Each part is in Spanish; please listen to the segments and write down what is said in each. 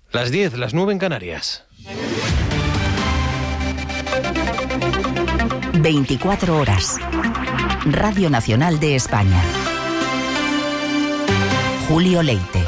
Las 10, las 9 en Canarias. 24 horas. Radio Nacional de España. Julio Leite.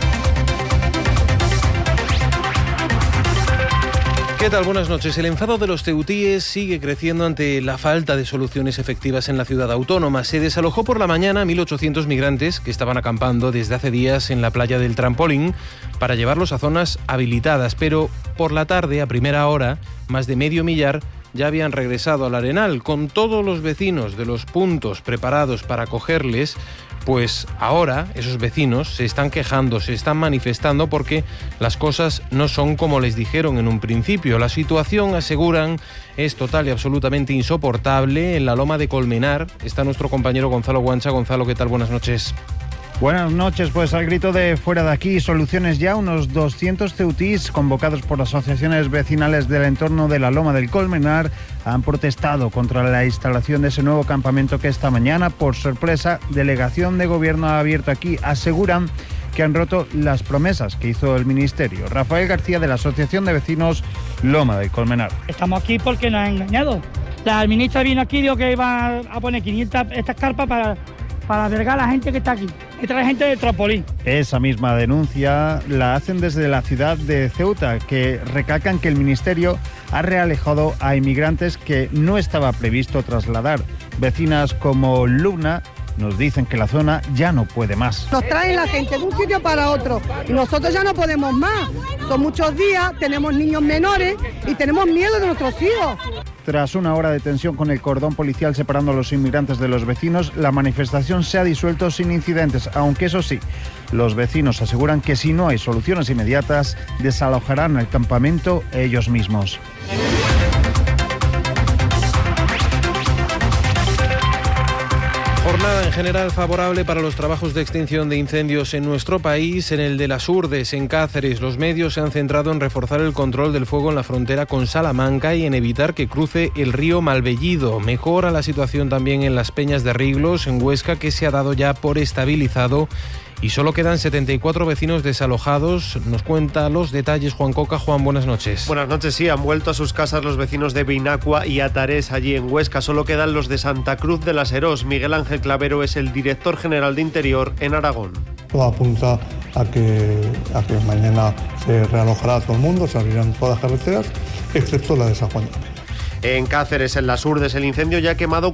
¿Qué tal? Buenas noches. El enfado de los ceutíes sigue creciendo ante la falta de soluciones efectivas en la ciudad autónoma. Se desalojó por la mañana a 1.800 migrantes que estaban acampando desde hace días en la playa del Trampolín para llevarlos a zonas habilitadas, pero por la tarde, a primera hora, más de medio millar ya habían regresado al Arenal, con todos los vecinos de los puntos preparados para acogerles. Pues ahora esos vecinos se están quejando, se están manifestando porque las cosas no son como les dijeron en un principio. La situación, aseguran, es total y absolutamente insoportable. En la Loma de Colmenar está nuestro compañero Gonzalo Guancha. Gonzalo, ¿qué tal? Buenas noches. Buenas noches, pues al grito de fuera de aquí, soluciones ya, unos 200 ceutís convocados por las asociaciones vecinales del entorno de la Loma del Colmenar han protestado contra la instalación de ese nuevo campamento que esta mañana, por sorpresa, delegación de gobierno ha abierto aquí. Aseguran que han roto las promesas que hizo el Ministerio. Rafael García, de la Asociación de Vecinos Loma del Colmenar. Estamos aquí porque nos han engañado. La ministra vino aquí y dijo que iba a poner 500 estas carpas para albergar a la gente que está aquí. Esta es la gente de Trampolín. Esa misma denuncia la hacen desde la ciudad de Ceuta, que recalcan que el Ministerio ha realojado a inmigrantes que no estaba previsto trasladar. Vecinas como Luna nos dicen que la zona ya no puede más. Nos traen la gente de un sitio para otro y nosotros ya no podemos más. Son muchos días, tenemos niños menores y tenemos miedo de nuestros hijos. Tras una hora de tensión con el cordón policial separando a los inmigrantes de los vecinos, la manifestación se ha disuelto sin incidentes, aunque eso sí, los vecinos aseguran que si no hay soluciones inmediatas, desalojarán el campamento ellos mismos. Jornada en general favorable para los trabajos de extinción de incendios en nuestro país. En el de las Urdes, en Cáceres, los medios se han centrado en reforzar el control del fuego en la frontera con Salamanca y en evitar que cruce el río Malvellido. Mejora la situación también en las Peñas de Riglos, en Huesca, que se ha dado ya por estabilizado. Y solo quedan 74 vecinos desalojados. Nos cuenta los detalles Juan Coca. Juan, buenas noches. Buenas noches, sí, han vuelto a sus casas los vecinos de Binacua y Atarés, allí en Huesca. Solo quedan los de Santa Cruz de las Herós. Miguel Ángel Clavero es el director general de Interior en Aragón. Todo apunta a que mañana se realojará todo el mundo, se abrirán todas las carreteras, excepto la de San Juan de la Peña. En Cáceres, en las Urdes, el incendio ya ha quemado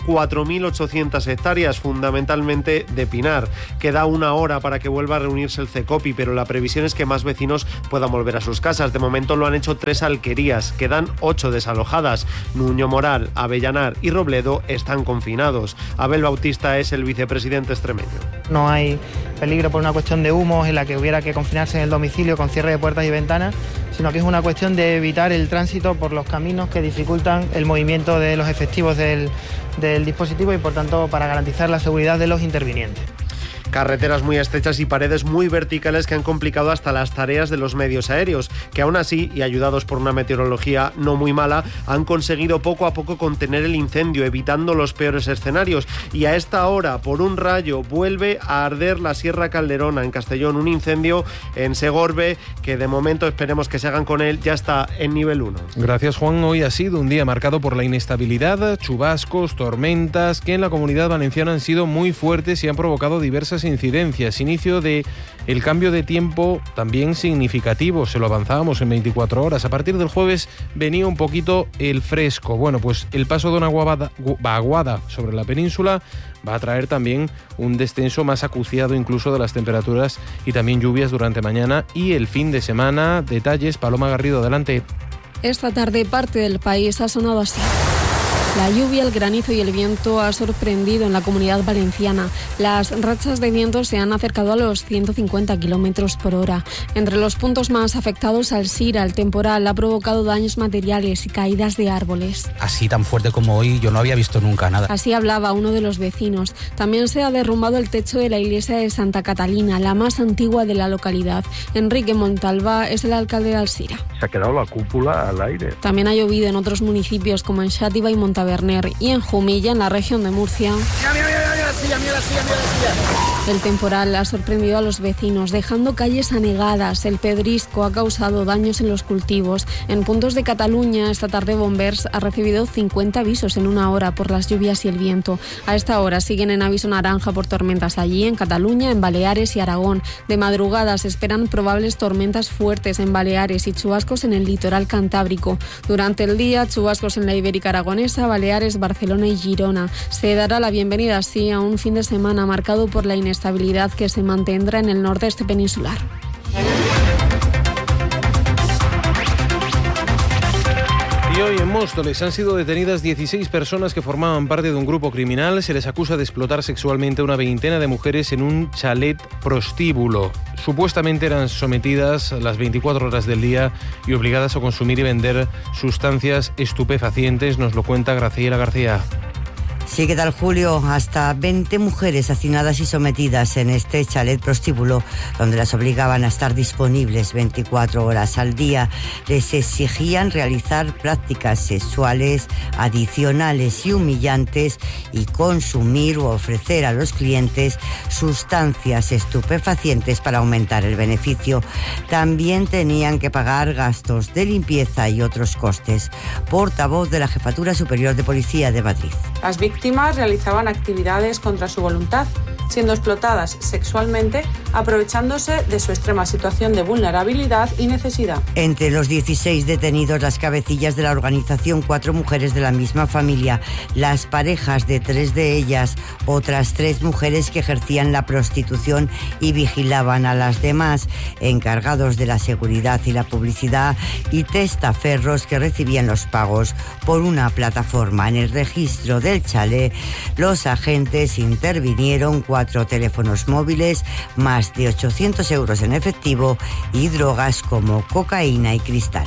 4.800 hectáreas, fundamentalmente de pinar. Queda una hora para que vuelva a reunirse el CECOPI, pero la previsión es que más vecinos puedan volver a sus casas. De momento lo han hecho 3 alquerías, quedan 8 desalojadas. Nuño Moral, Avellanar y Robledo están confinados. Abel Bautista es el vicepresidente extremeño. No hay peligro por una cuestión de humos en la que hubiera que confinarse en el domicilio con cierre de puertas y ventanas, sino que es una cuestión de evitar el tránsito por los caminos que dificultan el movimiento de los efectivos del dispositivo y, por tanto, para garantizar la seguridad de los intervinientes. Carreteras muy estrechas y paredes muy verticales que han complicado hasta las tareas de los medios aéreos, que aún así, y ayudados por una meteorología no muy mala, han conseguido poco a poco contener el incendio, evitando los peores escenarios. Y a esta hora, por un rayo, vuelve a arder la Sierra Calderona en Castellón, un incendio en Segorbe que de momento esperemos que se hagan con él, ya está en nivel 1. Gracias, Juan. Hoy ha sido un día marcado por la inestabilidad, chubascos, tormentas, que en la Comunidad Valenciana han sido muy fuertes y han provocado diversas incidencias. Inicio de el cambio de tiempo también significativo, se lo avanzábamos en 24 horas. A partir del jueves venía un poquito el fresco. Bueno, pues el paso de una vaguada sobre la península va a traer también un descenso más acuciado incluso de las temperaturas y también lluvias durante mañana y el fin de semana. Detalles, Paloma Garrido, adelante. Esta tarde parte del país ha sonado así. La lluvia, el granizo y el viento ha sorprendido en la Comunidad Valenciana. Las rachas de viento se han acercado a los 150 kilómetros por hora. Entre los puntos más afectados, Alzira, el temporal ha provocado daños materiales y caídas de árboles. Así tan fuerte como hoy yo no había visto nunca nada. Así hablaba uno de los vecinos. También se ha derrumbado el techo de la iglesia de Santa Catalina, la más antigua de la localidad. Enrique Montalva es el alcalde de Alzira. Se ha quedado la cúpula al aire. También ha llovido en otros municipios como en Xàtiva y Montaverner y en Jumilla, en la región de Murcia. Mira, El temporal ha sorprendido a los vecinos, dejando calles anegadas. El pedrisco ha causado daños en los cultivos. En puntos de Cataluña, esta tarde Bombers ha recibido 50 avisos en una hora por las lluvias y el viento. A esta hora siguen en aviso naranja por tormentas allí, en Cataluña, en Baleares y Aragón. De madrugada se esperan probables tormentas fuertes en Baleares y chubascos en el litoral cantábrico. Durante el día, chubascos en la Ibérica Aragonesa, Baleares, Barcelona y Girona. Se dará la bienvenida así a un fin de semana marcado por la inestabilidad que se mantendrá en el nordeste peninsular. Y hoy en Móstoles han sido detenidas 16 personas que formaban parte de un grupo criminal. Se les acusa de explotar sexualmente a una veintena de mujeres en un chalet prostíbulo. Supuestamente eran sometidas las 24 horas del día y obligadas a consumir y vender sustancias estupefacientes. Nos lo cuenta Graciela García. Sí, ¿qué tal, Julio? Hasta 20 mujeres hacinadas y sometidas en este chalet prostíbulo, donde las obligaban a estar disponibles 24 horas al día. Les exigían realizar prácticas sexuales adicionales y humillantes y consumir o ofrecer a los clientes sustancias estupefacientes para aumentar el beneficio. También tenían que pagar gastos de limpieza y otros costes. Portavoz de la Jefatura Superior de Policía de Madrid. Las víctimas realizaban actividades contra su voluntad, siendo explotadas sexualmente, aprovechándose de su extrema situación de vulnerabilidad y necesidad. Entre los 16 detenidos, las cabecillas de la organización, 4 mujeres de la misma familia, las parejas de 3 de ellas, otras 3 mujeres que ejercían la prostitución y vigilaban a las demás, encargados de la seguridad y la publicidad y testaferros que recibían los pagos por una plataforma. En el registro del chalet, los agentes intervinieron 4 teléfonos móviles, más de 800 euros en efectivo y drogas como cocaína y cristal.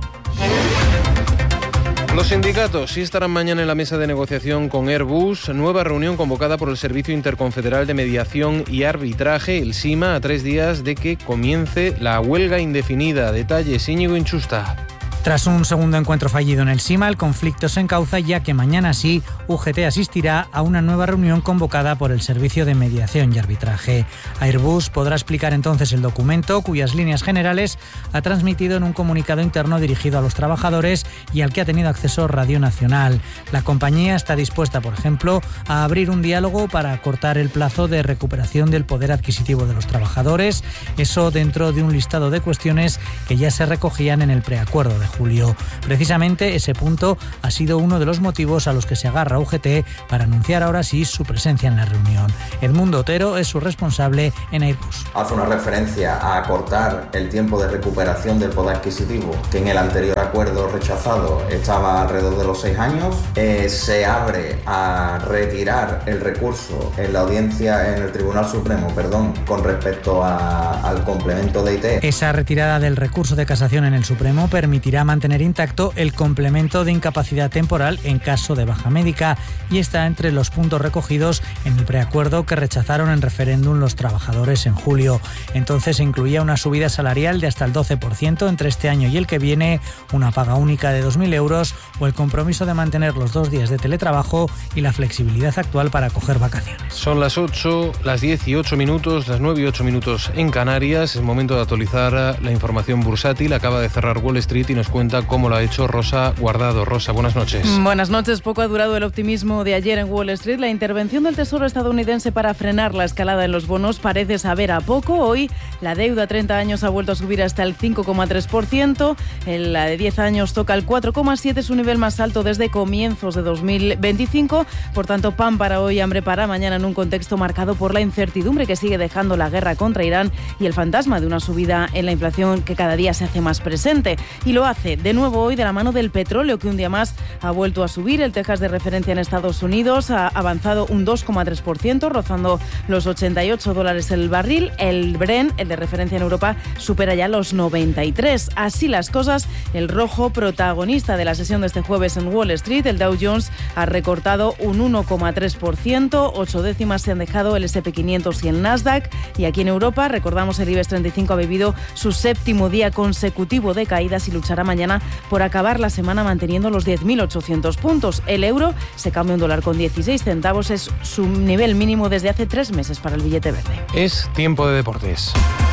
Los sindicatos sí estarán mañana en la mesa de negociación con Airbus, nueva reunión convocada por el Servicio Interconfederal de Mediación y Arbitraje, el SIMA, a 3 días de que comience la huelga indefinida. Detalles, Íñigo Inchusta. Tras un segundo encuentro fallido en el SIMA, el conflicto se encauza, ya que mañana sí UGT asistirá a una nueva reunión convocada por el Servicio de Mediación y Arbitraje. Airbus podrá explicar entonces el documento, cuyas líneas generales ha transmitido en un comunicado interno dirigido a los trabajadores y al que ha tenido acceso Radio Nacional. La compañía está dispuesta, por ejemplo, a abrir un diálogo para acortar el plazo de recuperación del poder adquisitivo de los trabajadores, eso dentro de un listado de cuestiones que ya se recogían en el preacuerdo de julio. Precisamente ese punto ha sido uno de los motivos a los que se agarra UGT para anunciar ahora sí su presencia en la reunión. Edmundo Otero es su responsable en Airbus. Hace una referencia a acortar el tiempo de recuperación del poder adquisitivo, que en el anterior acuerdo rechazado estaba alrededor de los 6 años. Se abre a retirar el recurso en la audiencia en el Tribunal Supremo, con respecto al complemento de IT. Esa retirada del recurso de casación en el Supremo permitirá mantener intacto el complemento de incapacidad temporal en caso de baja médica y está entre los puntos recogidos en el preacuerdo que rechazaron en referéndum los trabajadores en julio. Entonces se incluía una subida salarial de hasta el 12% entre este año y el que viene, una paga única de 2.000 euros o el compromiso de mantener los 2 días de teletrabajo y la flexibilidad actual para coger vacaciones. Son las 8, las 10 y 8 minutos, las 9 y 8 minutos en Canarias. Es momento de actualizar la información bursátil. Acaba de cerrar Wall Street y nos cuenta cómo lo ha hecho Rosa Guardado. Rosa, buenas noches. Buenas noches. Poco ha durado el optimismo de ayer en Wall Street. La intervención del Tesoro estadounidense para frenar la escalada en los bonos parece saber a poco. Hoy la deuda a 30 años ha vuelto a subir hasta el 5,3%. La de 10 años toca el 4,7%, su nivel más alto desde comienzos de 2025. Por tanto, pan para hoy, hambre para mañana, en un contexto marcado por la incertidumbre que sigue dejando la guerra contra Irán y el fantasma de una subida en la inflación que cada día se hace más presente. Y lo hace de nuevo hoy de la mano del petróleo, que un día más ha vuelto a subir. El Texas de referencia en Estados Unidos ha avanzado un 2,3%, rozando los $88 el barril. El Brent, el de referencia en Europa, supera ya los 93. Así las cosas, el rojo protagonista de la sesión de este jueves en Wall Street, el Dow Jones ha recortado un 1,3%, 8 décimas se han dejado el S&P 500 y el Nasdaq. Y aquí en Europa, recordamos, el IBEX 35 ha vivido su 7º día consecutivo de caídas y luchará mañana mañana por acabar la semana manteniendo los 10.800 puntos. El euro se cambia $1 con 16 centavos, es su nivel mínimo desde hace 3 meses para el billete verde. Es tiempo de deportes.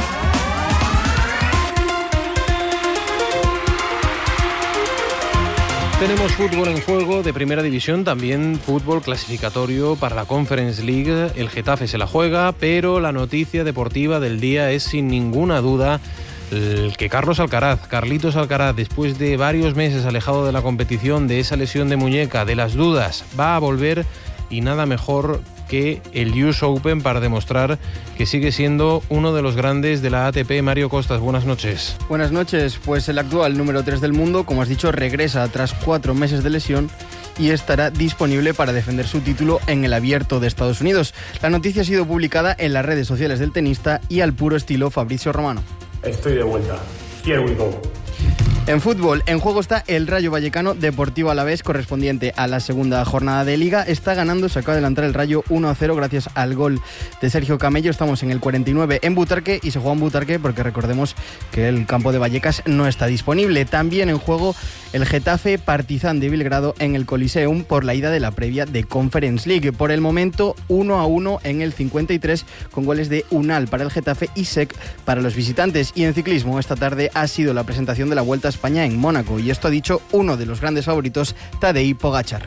Tenemos fútbol en juego de primera división, también fútbol clasificatorio para la Conference League. El Getafe se la juega, pero la noticia deportiva del día es sin ninguna duda que Carlitos Alcaraz, después de varios meses alejado de la competición, de esa lesión de muñeca, de las dudas, va a volver, y nada mejor que el US Open para demostrar que sigue siendo uno de los grandes de la ATP. Mario Costas, buenas noches. Buenas noches, pues el actual número 3 del mundo, como has dicho, regresa tras 4 meses de lesión y estará disponible para defender su título en el Abierto de Estados Unidos. La noticia ha sido publicada en las redes sociales del tenista y al puro estilo Fabrizio Romano. Estoy de vuelta. Here we go. En fútbol, en juego está el Rayo Vallecano Deportivo Alavés, correspondiente a la segunda jornada de Liga. Está ganando, se acaba de adelantar el Rayo 1-0 gracias al gol de Sergio Camello. Estamos en el 49 en Butarque y se juega en Butarque porque recordemos que el campo de Vallecas no está disponible. También en juego el Getafe Partizan de Belgrado en el Coliseum por la ida de la previa de Conference League. Por el momento 1-1 en el 53 con goles de Unal para el Getafe y Sec para los visitantes. Y en ciclismo, esta tarde ha sido la presentación de la Vuelta a España en Mónaco, y esto ha dicho uno de los grandes favoritos, Tadej Pogačar.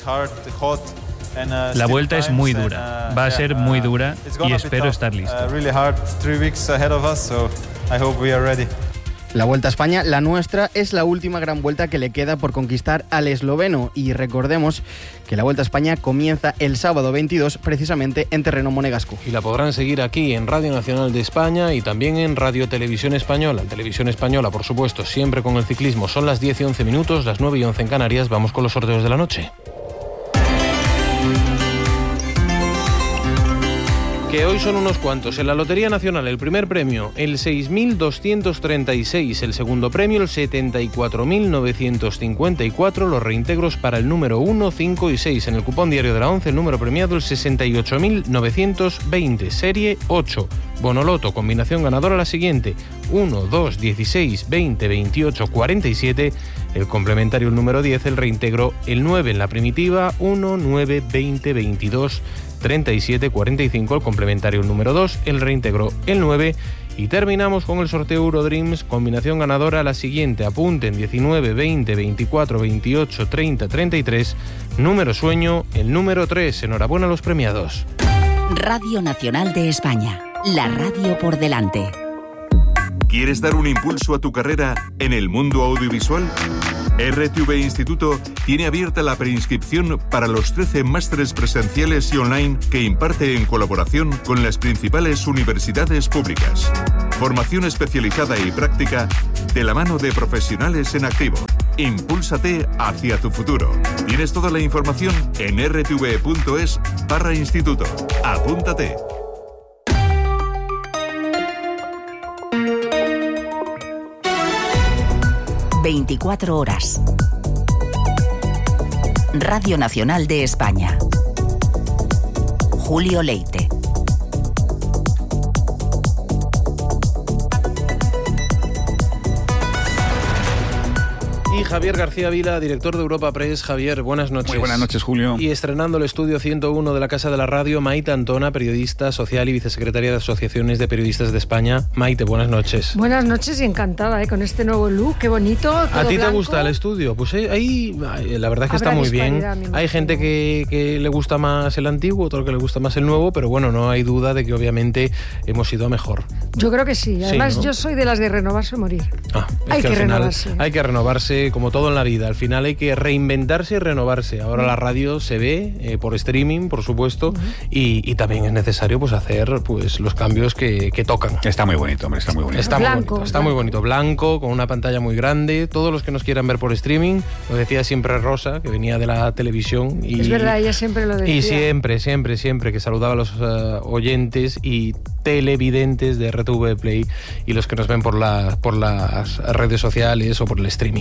La vuelta es muy dura, va a ser muy dura y espero estar listo. La Vuelta a España, la nuestra, es la última gran vuelta que le queda por conquistar al esloveno, y recordemos que la Vuelta a España comienza el sábado 22 precisamente en terreno monegasco. Y la podrán seguir aquí en Radio Nacional de España y también en Radio Televisión Española. En Televisión Española, por supuesto, siempre con el ciclismo. Son las 10 y 11 minutos, las 9 y 11 en Canarias. Vamos con los sorteos de la noche. Que hoy son unos cuantos. En la Lotería Nacional, el primer premio, el 6.236. El segundo premio, el 74.954. Los reintegros para el número 1, 5 y 6. En el cupón diario de la 11, el número premiado, el 68.920. Serie 8. Bonoloto, combinación ganadora la siguiente: 1, 2, 16, 20, 28, 47. El complementario, el número 10. El reintegro, el 9 en la primitiva, 1, 9, 20, 22, 37, 45, el complementario el número 2, el reintegro el 9, y terminamos con el sorteo Eurodreams, combinación ganadora la siguiente, apunten: 19, 20, 24, 28, 30, 33, número sueño el número 3. Enhorabuena a los premiados. Radio Nacional de España, la radio por delante. ¿Quieres dar un impulso a tu carrera en el mundo audiovisual? RTV Instituto tiene abierta la preinscripción para los 13 másteres presenciales y online que imparte en colaboración con las principales universidades públicas. Formación especializada y práctica de la mano de profesionales en activo. Impúlsate hacia tu futuro. Tienes toda la información en rtv.es/instituto. Apúntate. ...24 horas. Radio Nacional de España. Julio Leite. Y Javier García Vila, director de Europa Press. Javier, buenas noches. Muy buenas noches, Julio. Y estrenando el estudio 101 de la Casa de la Radio, Maite Antona, periodista social y vicesecretaria de Asociaciones de Periodistas de España. Maite, buenas noches. Buenas noches y encantada con este nuevo look, qué bonito. Todo ¿A ti blanco. te gusta el estudio? Pues ahí la verdad es que está muy bien. Hay gente que le gusta más el antiguo, otro que le gusta más el nuevo, pero bueno, no hay duda de que obviamente hemos ido a mejor. Yo creo que sí. Además, sí, ¿no? Yo soy de las de renovarse o morir. Hay que renovarse. Hay que renovarse, como todo en la vida. Al final hay que reinventarse y renovarse. Ahora la radio se ve por streaming, por supuesto, y también es necesario pues hacer pues los cambios que tocan. Está muy bonito, hombre, está muy bonito. Está blanco, muy bonito, está muy bonito. Blanco, con una pantalla muy grande. Todos los que nos quieran ver por streaming, lo decía siempre Rosa, que venía de la televisión. Y, es verdad, ella siempre lo decía. Y siempre, que saludaba a los oyentes y televidentes de RTV Play y los que nos ven por las redes sociales o por el streaming.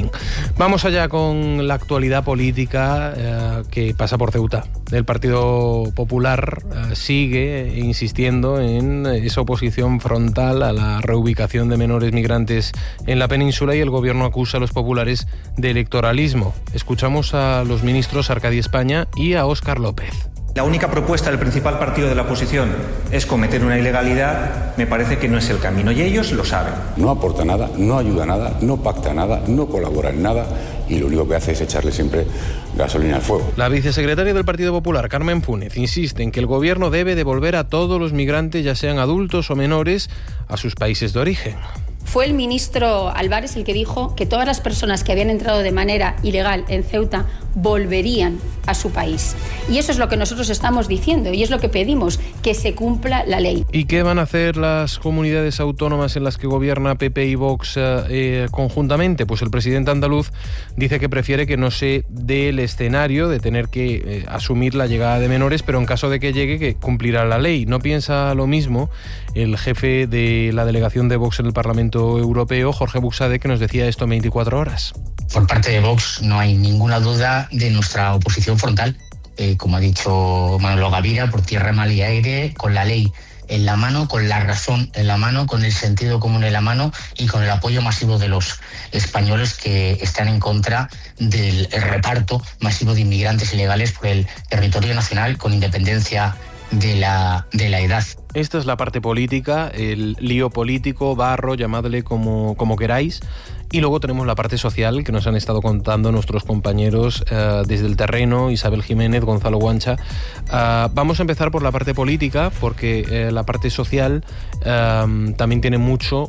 Vamos allá con la actualidad política que pasa por Ceuta. El Partido Popular sigue insistiendo en esa oposición frontal a la reubicación de menores migrantes en la península y el gobierno acusa a los populares de electoralismo. Escuchamos a los ministros Arcadi España y a Óscar López. La única propuesta del principal partido de la oposición es cometer una ilegalidad, me parece que no es el camino y ellos lo saben. No aporta nada, no ayuda a nada, no pacta nada, no colabora en nada y lo único que hace es echarle siempre gasolina al fuego. La vicesecretaria del Partido Popular, Carmen Fúnez, insiste en que el gobierno debe devolver a todos los migrantes, ya sean adultos o menores, a sus países de origen. Fue el ministro Álvarez el que dijo que todas las personas que habían entrado de manera ilegal en Ceuta volverían a su país. Y eso es lo que nosotros estamos diciendo y es lo que pedimos, que se cumpla la ley. ¿Y qué van a hacer las comunidades autónomas en las que gobierna PP y Vox conjuntamente? Pues el presidente andaluz dice que prefiere que no se dé el escenario de tener que asumir la llegada de menores, pero en caso de que llegue, que cumplirá la ley. ¿No piensa lo mismo el jefe de la delegación de Vox en el Parlamento Europeo, Jorge Buxade, que nos decía esto en 24 horas? Por parte de Vox no hay ninguna duda de nuestra oposición frontal, como ha dicho Manolo Gavira, por tierra, mar y aire, con la ley en la mano, con la razón en la mano, con el sentido común en la mano y con el apoyo masivo de los españoles que están en contra del reparto masivo de inmigrantes ilegales por el territorio nacional, con independencia de la edad. Esta es la parte política, el lío político, barro, llamadle como queráis. Y luego tenemos la parte social que nos han estado contando nuestros compañeros desde el terreno, Isabel Jiménez, Gonzalo Guancha. Vamos a empezar por la parte política, porque la parte social también tiene mucho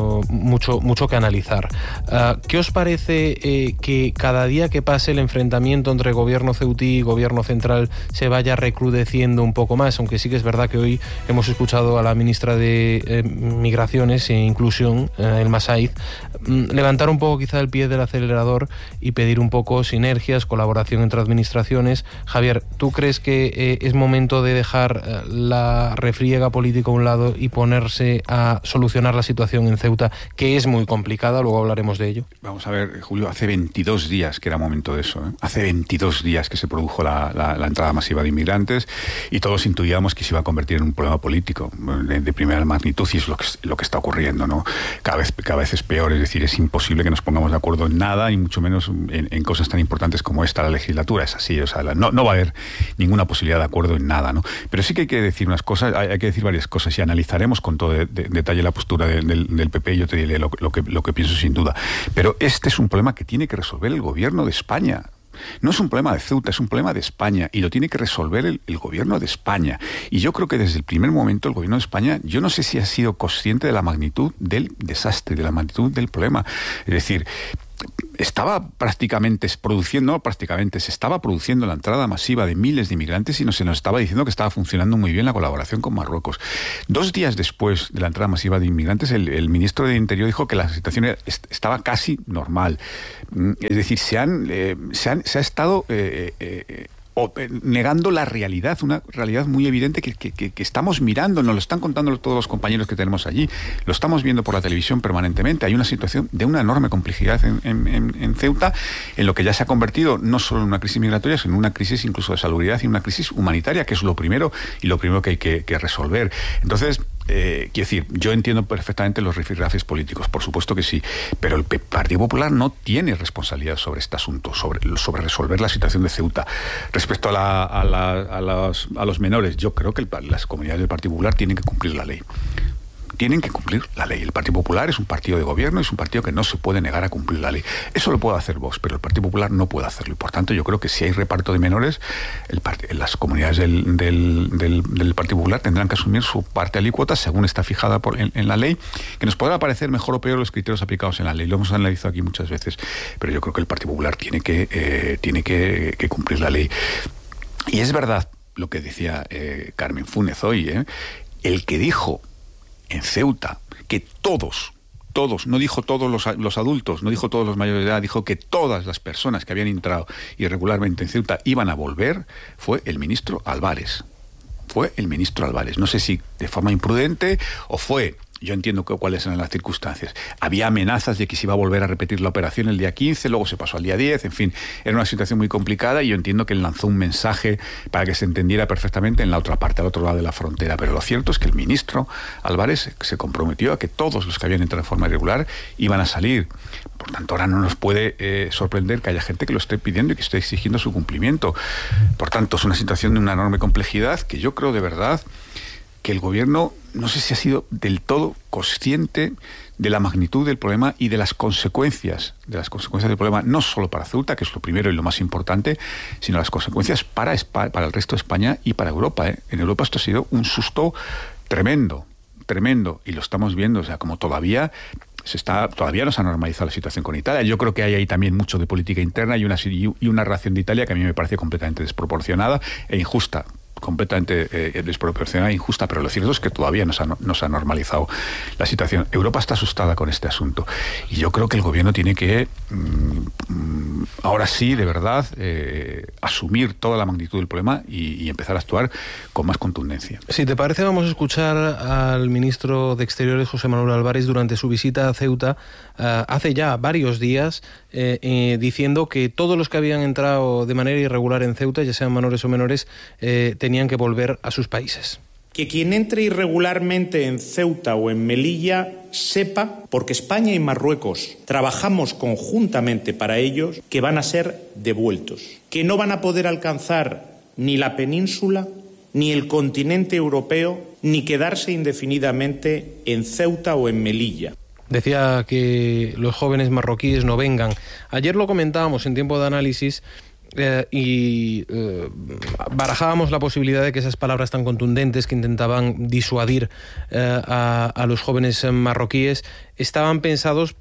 que analizar. ¿Qué os parece que cada día que pase el enfrentamiento entre gobierno ceutí y gobierno central se vaya recrudeciendo un poco más? Aunque sí que es verdad que hoy hemos escuchado a la ministra de Migraciones e Inclusión, Elma Saiz, levantar un poco quizá el pie del acelerador y pedir un poco sinergias, colaboración entre administraciones. Javier, ¿tú crees que es momento de dejar la refriega política a un lado y ponerse a solucionar la situación en Ceuta, que es muy complicada? Luego hablaremos de ello. Vamos a ver, Julio, hace 22 días que era momento de eso, ¿eh? Hace 22 días que se produjo la entrada masiva de inmigrantes y todos intuíamos que se iba a convertir en un problema político de primera magnitud, y es lo que está ocurriendo, ¿no? Cada vez es peor, es decir, es imposible que nos pongamos de acuerdo en nada y mucho menos en cosas tan importantes como esta, la legislatura. Es así, o sea, no va a haber ninguna posibilidad de acuerdo en nada, ¿no? Pero sí que hay que decir unas cosas, hay que decir varias cosas y analizaremos con todo detalle la postura del PP y yo te diré lo que pienso sin duda. Pero este es un problema que tiene que resolver el gobierno de España. No es un problema de Ceuta, es un problema de España y lo tiene que resolver el gobierno de España. Y yo creo que desde el primer momento el gobierno de España, yo no sé si ha sido consciente de la magnitud del desastre, de la magnitud del problema. Es decir, se estaba produciendo la entrada masiva de miles de inmigrantes y se nos estaba diciendo que estaba funcionando muy bien la colaboración con Marruecos. 2 días después de la entrada masiva de inmigrantes, el ministro de Interior dijo que la situación estaba casi normal. Es decir, se ha estado negando la realidad, una realidad muy evidente que estamos mirando, nos lo están contando todos los compañeros que tenemos allí, lo estamos viendo por la televisión permanentemente. Hay una situación de una enorme complejidad en Ceuta, en lo que ya se ha convertido no solo en una crisis migratoria, sino en una crisis incluso de salubridad y una crisis humanitaria, que es lo primero que hay que resolver. Entonces, quiero decir, yo entiendo perfectamente los rifirrafes políticos, por supuesto que sí, pero el Partido Popular no tiene responsabilidad sobre este asunto, sobre resolver la situación de Ceuta. Respecto a los menores, yo creo que las comunidades del Partido Popular tienen que cumplir la ley. Tienen que cumplir la ley. El Partido Popular es un partido de gobierno, es un partido que no se puede negar a cumplir la ley. Eso lo puede hacer Vox, pero el Partido Popular no puede hacerlo. Y por tanto, yo creo que si hay reparto de menores, las comunidades del Partido Popular tendrán que asumir su parte alícuota según está fijada en la ley, que nos podrá parecer mejor o peor los criterios aplicados en la ley. Lo hemos analizado aquí muchas veces, pero yo creo que el Partido Popular tiene que cumplir la ley. Y es verdad lo que decía Carmen Fúnez hoy, el que dijo en Ceuta que todos, no dijo todos los adultos, no dijo todos los mayores de edad, dijo que todas las personas que habían entrado irregularmente en Ceuta iban a volver, fue el ministro Álvarez. No sé si de forma imprudente o fue Yo entiendo cuáles eran las circunstancias. Había amenazas de que se iba a volver a repetir la operación el día 15, luego se pasó al día 10, en fin, era una situación muy complicada y yo entiendo que él lanzó un mensaje para que se entendiera perfectamente en la otra parte, al otro lado de la frontera. Pero lo cierto es que el ministro Álvarez se comprometió a que todos los que habían entrado de forma irregular iban a salir. Por tanto, ahora no nos puede sorprender que haya gente que lo esté pidiendo y que esté exigiendo su cumplimiento. Por tanto, es una situación de una enorme complejidad que yo creo de verdad que el gobierno, no sé si ha sido del todo consciente de la magnitud del problema y de las consecuencias del problema, no solo para Ceuta, que es lo primero y lo más importante, sino las consecuencias para el resto de España y para Europa. En Europa esto ha sido un susto tremendo, y lo estamos viendo, o sea, como todavía no se ha normalizado la situación con Italia. Yo creo que hay ahí también mucho de política interna y una reacción de Italia que a mí me parece completamente desproporcionada e injusta. Completamente desproporcionada e injusta, pero lo cierto es que todavía no se ha normalizado la situación. Europa está asustada con este asunto y yo creo que el gobierno tiene que ahora sí, de verdad, asumir toda la magnitud del problema y empezar a actuar con más contundencia. Si te parece, vamos a escuchar al ministro de Exteriores, José Manuel Álvarez, durante su visita a Ceuta hace ya varios días, diciendo que todos los que habían entrado de manera irregular en Ceuta, ya sean menores o menores, tenían que volver a sus países. Que quien entre irregularmente en Ceuta o en Melilla sepa, porque España y Marruecos trabajamos conjuntamente para ellos, que van a ser devueltos, que no van a poder alcanzar ni la península, ni el continente europeo, ni quedarse indefinidamente en Ceuta o en Melilla. Decía que los jóvenes marroquíes no vengan. Ayer lo comentábamos en Tiempo de Análisis y barajábamos la posibilidad de que esas palabras tan contundentes que intentaban disuadir a los jóvenes marroquíes estaban pensados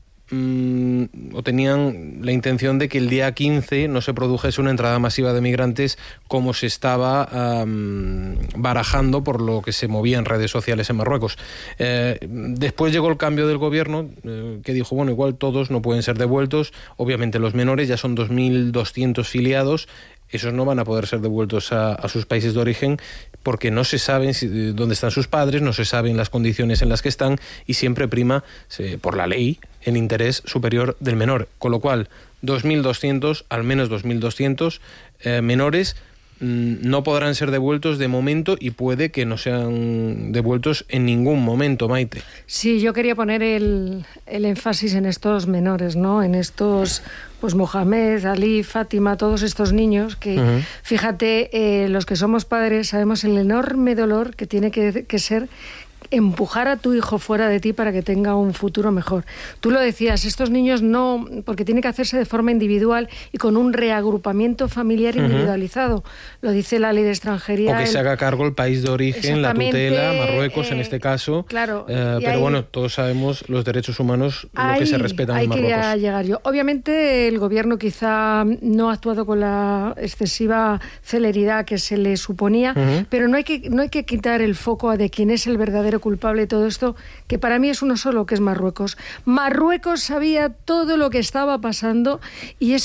o tenían la intención de que el día 15 no se produjese una entrada masiva de migrantes como se estaba barajando por lo que se movía en redes sociales en Marruecos. Después llegó el cambio del gobierno que dijo, bueno, igual todos no pueden ser devueltos, obviamente los menores, ya son 2.200 filiados, esos no van a poder ser devueltos a sus países de origen porque no se saben dónde están sus padres, no se saben las condiciones en las que están y siempre prima, por la ley, el interés superior del menor. Con lo cual, 2.200, al menos 2.200 menores no podrán ser devueltos de momento y puede que no sean devueltos en ningún momento, Maite. Sí, yo quería poner el énfasis en estos menores, ¿no? En estos, pues Mohamed, Ali, Fátima, todos estos niños que, fíjate, los que somos padres sabemos el enorme dolor que tiene que ser empujar a tu hijo fuera de ti para que tenga un futuro mejor. Tú lo decías, estos niños no, porque tiene que hacerse de forma individual y con un reagrupamiento familiar individualizado. Lo dice la ley de extranjería. O que se haga cargo el país de origen, la tutela, Marruecos en este caso. Claro. Pero bueno, todos sabemos los derechos humanos, lo que se respetan en Marruecos. Ahí quería llegar yo. Obviamente el gobierno quizá no ha actuado con la excesiva celeridad que se le suponía, pero no hay que quitar el foco de quién es el verdadero culpable de todo esto, que para mí es uno solo, que es Marruecos. Marruecos sabía todo lo que estaba pasando y es